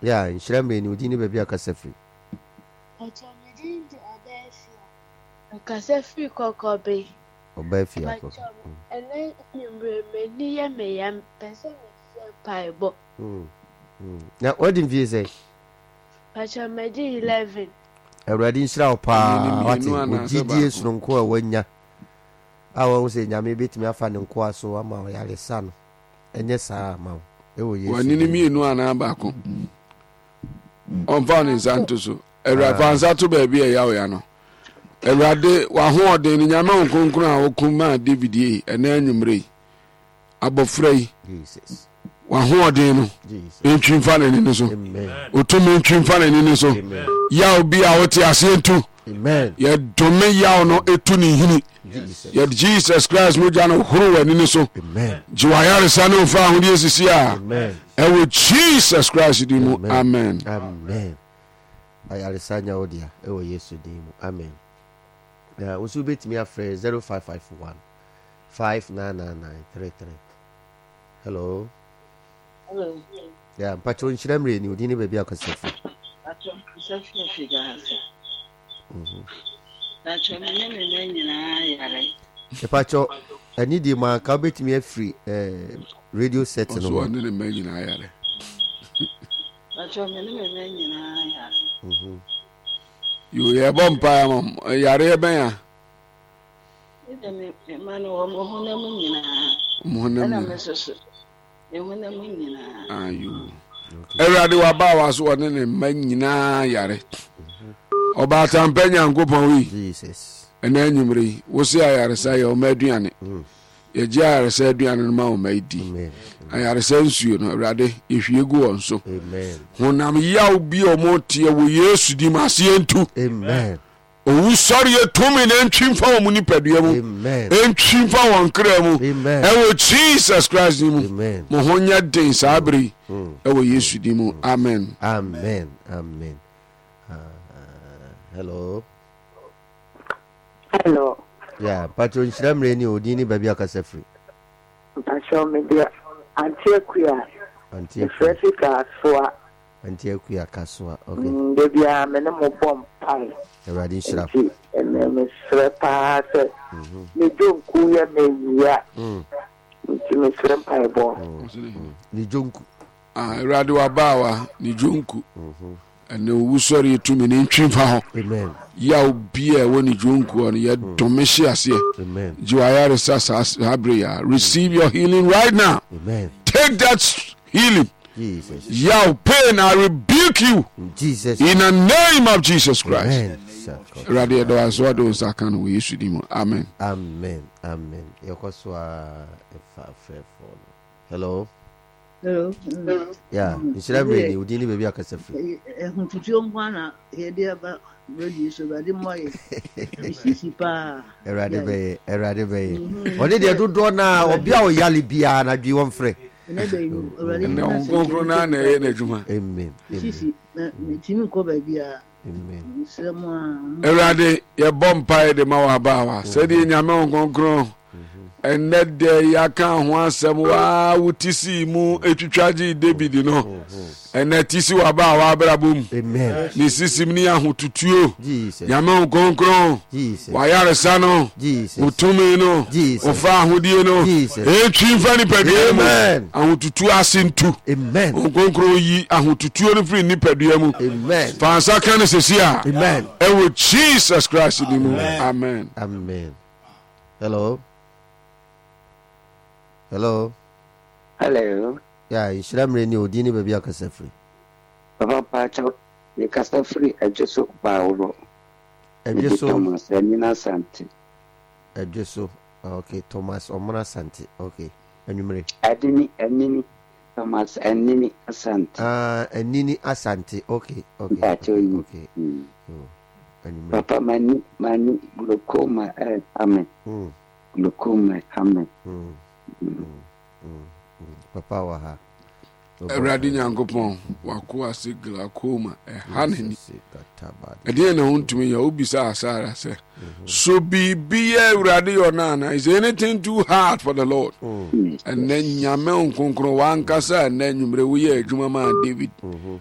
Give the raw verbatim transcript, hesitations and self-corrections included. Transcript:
Yeah, in Shrambe, you didn't be a Casafi. Casafi Cocobe. Or Beffia. And then you near me and person pie book. Now, what did you say? Pacha Medi eleven. A reading shroud pa, what G D S from Koa when ya. I was saying, I may be to me a fan and qua so I'm my son. And yes, sir, ma'am. One enemy no anabako. On found in Santoso. A rafanza to baby a yawiano. A rade waho de Yaman Concra Okuma D V D and then you mray. Abo Frey. Jesus. Waho de no. In Trim Fan in so. Utum Trim Fan in so. Yao be out here saying too. Amen. Ye dome yao no etuni hini. Ye Jesus Christ mujano huru ni so. Amen. Jiwayare sanu fa hudi esisia. Amen. Ewo Jesus Christ dimu. Amen. Amen. Ayare sanya odia. Ewo Yesu dimu. Amen. Yeah, usu bit me a phrase zero five five one five nine nine nine three three. Hello. Hello. Yeah, patron shiremre ni udini baby akasefu. Patron kusafi figure. Mhm. Patron nene nyina yare. E patron ani di ma ka bit me free eh radio set no. So nene me nyina yare. Patron nene nyina yare. Mhm. You ye bompa mom yare ben ya. Ide me manu o mo hona mu nyina. Mo hona Na mu. mesoso. E hona mu nyina. Ayu. Erade wa ba wa so nene me nyina yare. Oba tampenya nkopon wi. Jesus. Ena anyumre wo se ayaresa ye o maduane. Ye ji ayaresa aduane no ma o maidi. Amen. Ayaresa nsuo no erade ye hwie gu won so. Amen. Honam yaw bi o motie wo Yesu di masientu. Amen. Owu sori etumi na ntwimfa wo mu nipadua mu. Amen. Entwimfa won kra mu. Amen. Ewo Jesus Christ ni mu. Amen. Mo honya den sabri. Ewo Yesu di mu. Amen. Amen. Amen. Uh, hello. Hello. Yeah, patron shiremre ni udini baby akasefu. Patron media Antioquia. Antioquia. Frefika soa. Antioquia kaswa. Okay. Mm, debia me no mo bom pai. Eradi shira. Ene me srepa se. Me jonku ya me ya. Mm. Nti me srepa e bo. Ni jonku. Ah, erade wa bawa ni jonku. Mhm. Ene owu sori etumi na ntwimfa ho. Amen. Ya obi e woni jonku on ye domeshi ase. Amen. Jiwayare sasa habria. Receive your healing right now. Amen. Take that healing. Jesus. Your pain, I rebuke you. In Jesus. In the name of Jesus Christ. Amen. Radio do aso do sakano we Yesu dimo. Amen. Amen. Amen. Yokoswa efa frefo. Hello. Hello. Yeah, nshiremre ni udini baby akasefu. Eh hututu ngwana hede aba radio so bade moye. Isisi pa. Erade be, erade be. Oni de dodo na obi a oyale bia na dwi won frɛ. Ne onkonkro na na ye na juma. Amen. Isisi na timi ko ba bia. Amen. Erade ye bompa de ma wa ba wa. Se di nyame onkonkro. Enne de yaka ho asem wa wutisi mu etwitwaje David no. Enne tisi wa ba wa brabum. Amen. Ni sisim ni ahotutuo. Jesus. Nyame onkonkro. Jesus. Wa yaresa no. Jesus. Utumi no. Jesus. Ofa ahodie no. Etwimfa ni padua mu. Amen. Ahotutu asentu. Amen. Onkonkro yi ahotutuo no free ni padua mu. Amen. Fansa kan sesia. Amen. Ewo Jesus Christ ni mu. Amen. Amen. Hello. Hello. Hello. Yeah, ishramre ni odini baby akasefu. Papa Pacho, ni kasafri ejeso bawo. Ejeso Thomas Emina Santi. Ejeso. Okay, Thomas Omona Santi. Okay. Enumere. Adini Enini Thomas Enini Asante. Ah, uh, Enini Asante. Okay, okay. Pacho okay. yi. Okay. Mm. Oh. Enumere. Papa mani mani glaucoma eh, amen. Mm. Glaucoma amen. Mm. Mm. Mm. Mm. Papa wa ha. Eradi nyankopon wako ase glaucoma e haneni. Ede na huntumi ya obisa asara se. So bibia eradi yonana is anything too hard for the Lord. And then nyame onkonkro wankasa na nwumre wo ye adwuma ma David.